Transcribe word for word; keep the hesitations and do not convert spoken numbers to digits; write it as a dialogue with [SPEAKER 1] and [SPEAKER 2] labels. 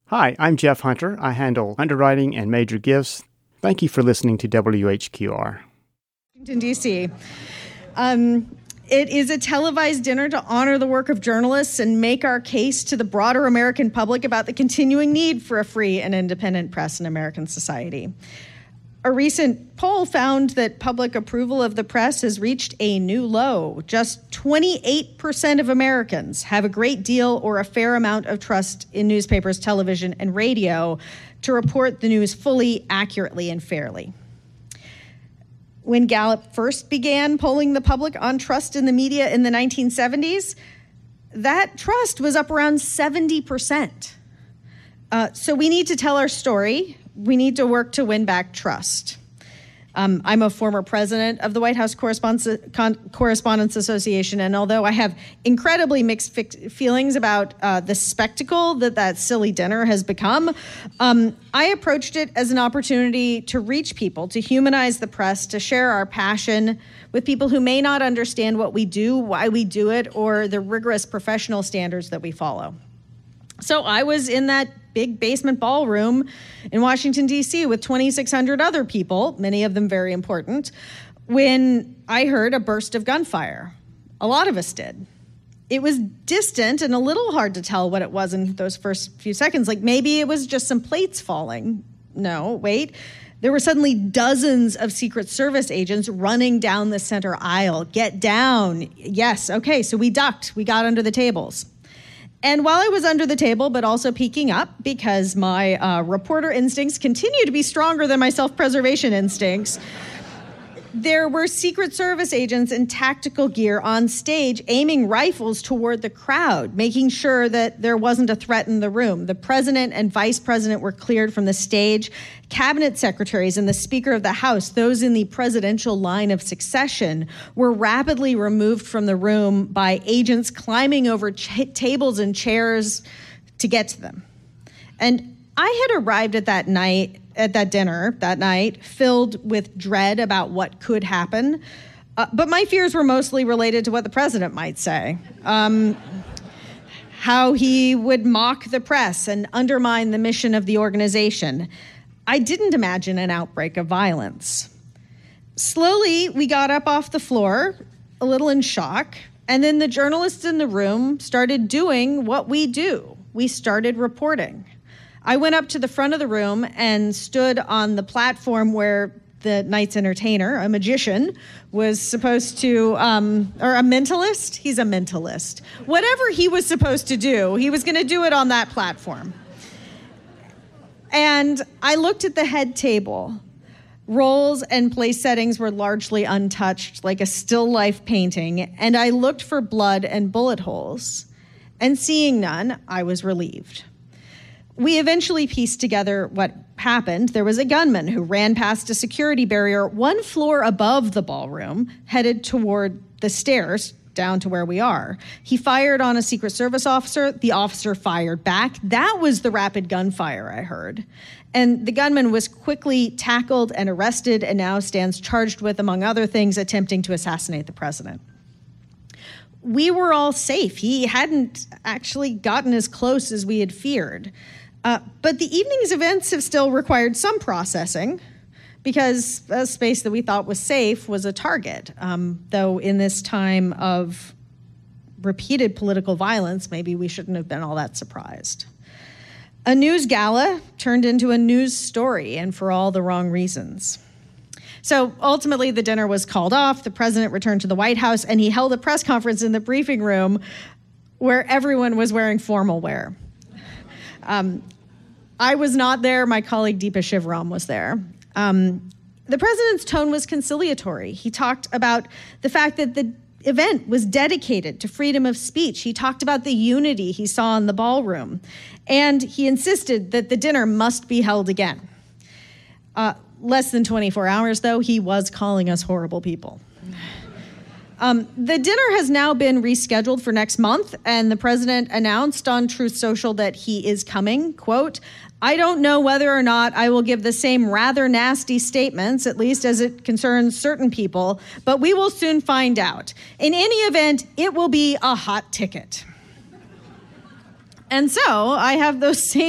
[SPEAKER 1] Hi, I'm Jeff Hunter. I handle underwriting and major gifts. Thank you for listening to W H Q R.
[SPEAKER 2] Washington, D C Um, it is a televised dinner to honor the work of journalists and make our case to the broader American public about the continuing need for a free and independent press in American society. A recent poll found that public approval of the press has reached a new low. Just twenty-eight percent of Americans have a great deal or a fair amount of trust in newspapers, television, and radio to report the news fully, accurately, and fairly. When Gallup first began polling the public on trust in the media in the nineteen seventies, that trust was up around seventy percent. Uh, so we need to tell our story. We need to work to win back trust. Um, I'm a former president of the White House Correspondents, Con- Correspondents Association, and although I have incredibly mixed fi- feelings about uh, the spectacle that that silly dinner has become, um, I approached it as an opportunity to reach people, to humanize the press, to share our passion with people who may not understand what we do, why we do it, or the rigorous professional standards that we follow. So I was in that big basement ballroom in Washington, D C with twenty-six hundred other people, many of them very important, when I heard a burst of gunfire. A lot of us did. It was distant and a little hard to tell what it was in those first few seconds. Like maybe it was just some plates falling. No, wait. There were suddenly dozens of Secret Service agents running down the center aisle. Get down. Yes, okay, so we ducked. We got under the tables. And while I was under the table, but also peeking up, because my uh, reporter instincts continue to be stronger than my self-preservation instincts, there were Secret Service agents in tactical gear on stage aiming rifles toward the crowd, making sure that there wasn't a threat in the room. The president and vice president were cleared from the stage. Cabinet secretaries and the Speaker of the House, those in the presidential line of succession, were rapidly removed from the room by agents climbing over ch- tables and chairs to get to them. And I had arrived at that night, at that dinner that night, filled with dread about what could happen. Uh, but my fears were mostly related to what the president might say. Um, how he would mock the press and undermine the mission of the organization. I didn't imagine an outbreak of violence. Slowly, we got up off the floor, a little in shock, and then the journalists in the room started doing what we do. We started reporting. I went up to the front of the room and stood on the platform where the night's entertainer, a magician, was supposed to, um, or a mentalist? He's a mentalist. Whatever he was supposed to do, he was going to do it on that platform. And I looked at the head table. Roles and place settings were largely untouched, like a still life painting, and I looked for blood and bullet holes. And seeing none, I was relieved. We eventually pieced together what happened. There was a gunman who ran past a security barrier one floor above the ballroom, headed toward the stairs down to where we are. He fired on a Secret Service officer. The officer fired back. That was the rapid gunfire I heard. And the gunman was quickly tackled and arrested and now stands charged with, among other things, attempting to assassinate the president. We were all safe. He hadn't actually gotten as close as we had feared. Uh, but the evening's events have still required some processing, because a space that we thought was safe was a target, um, though in this time of repeated political violence, maybe we shouldn't have been all that surprised. A news gala turned into a news story, and for all the wrong reasons. So ultimately, the dinner was called off, the president returned to the White House, and he held a press conference in the briefing room where everyone was wearing formal wear. Um, I was not there. My colleague Deepa Shivaram was there. Um, the president's tone was conciliatory. He talked about the fact that the event was dedicated to freedom of speech. He talked about the unity he saw in the ballroom. And he insisted that the dinner must be held again. Uh, less than twenty-four hours, though, he was calling us horrible people. Um, the dinner has now been rescheduled for next month, and the president announced on Truth Social that he is coming, quote, "I don't know whether or not I will give the same rather nasty statements, at least as it concerns certain people, but we will soon find out. In any event, it will be a hot ticket." And so I have those same